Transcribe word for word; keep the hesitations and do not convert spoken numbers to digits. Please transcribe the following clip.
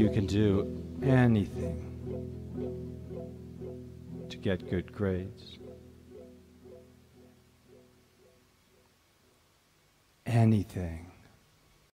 you can do anything to get good grades. Anything.